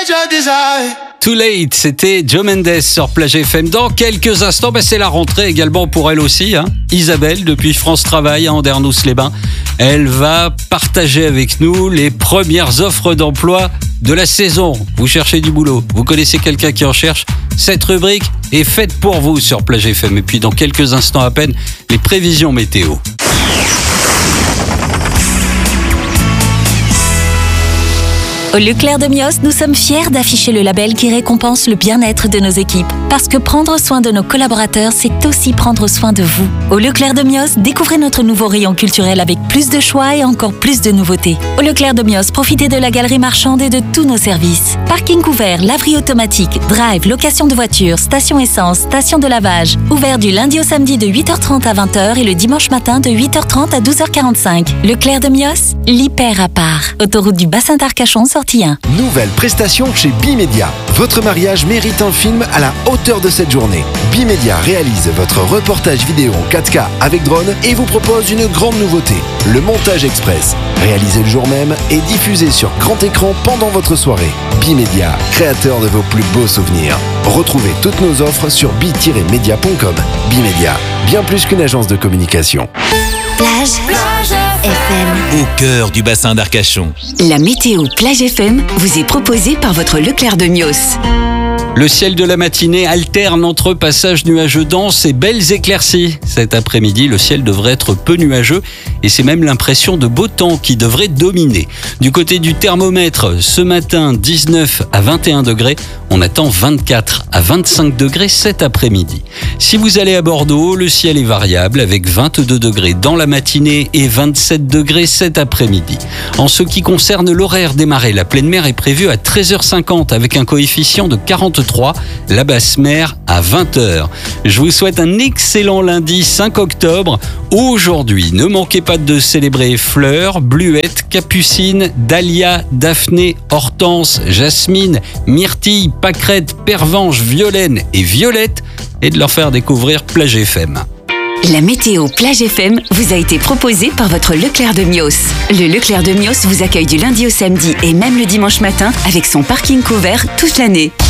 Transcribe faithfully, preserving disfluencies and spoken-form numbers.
your desire. Too Late, c'était Joe Mendes sur Plage F M. Dans quelques instants, bah c'est la rentrée également pour elle aussi. Hein. Isabelle, depuis France Travail à Andernos-les-Bains, elle va partager avec nous les premières offres d'emploi de la saison. Vous cherchez du boulot, vous connaissez quelqu'un qui en cherche, cette rubrique est faite pour vous sur Plage F M. Et puis dans quelques instants à peine, les prévisions météo. Au Leclerc de Mios, nous sommes fiers d'afficher le label qui récompense le bien-être de nos équipes. Parce que prendre soin de nos collaborateurs, c'est aussi prendre soin de vous. Au Leclerc de Mios, découvrez notre nouveau rayon culturel avec plus de choix et encore plus de nouveautés. Au Leclerc de Mios, profitez de la galerie marchande et de tous nos services. Parking ouvert, laverie automatique, drive, location de voitures, station essence, station de lavage. Ouvert du lundi au samedi de huit heures trente à vingt heures et le dimanche matin de huit heures trente à douze heures quarante-cinq. Leclerc de Mios, l'hyper à part. Autoroute du bassin d'Arcachon, sortie un. Nouvelle prestation chez Bimedia. Votre mariage mérite un film à la hauteur de cette journée. Bimedia réalise votre reportage vidéo en quatre K avec drone et vous propose une grande nouveauté, le montage express. Réalisé le jour même et diffusé sur grand écran pendant votre soirée. Bimedia, créateur de vos plus beaux souvenirs. Retrouvez toutes nos offres sur bi tiret media point com. Bimedia, bien plus qu'une agence de communication. Plage, Plage F M. Au cœur du bassin d'Arcachon. La météo Plage F M vous est proposée par votre Leclerc de Mios. Le ciel de la matinée alterne entre passages nuageux denses et belles éclaircies. Cet après-midi, le ciel devrait être peu nuageux et c'est même l'impression de beau temps qui devrait dominer. Du côté du thermomètre, ce matin, dix-neuf à vingt et un degrés. On attend vingt-quatre à vingt-cinq degrés cet après-midi. Si vous allez à Bordeaux, le ciel est variable avec vingt-deux degrés dans la matinée et vingt-sept degrés cet après-midi. En ce qui concerne l'horaire des marées, la pleine mer est prévue à treize heures cinquante avec un coefficient de quarante-trois, la basse mer à vingt heures. Je vous souhaite un excellent lundi cinq octobre. Aujourd'hui, ne manquez pas de célébrer fleurs, bluettes, capucines, dahlia, daphné, hortense, jasmine, myrtille, pâquerette, pervenche, violaine et violette et de leur faire découvrir Plage F M. La météo Plage F M vous a été proposée par votre Leclerc de Mios. Le Leclerc de Mios vous accueille du lundi au samedi et même le dimanche matin avec son parking couvert toute l'année.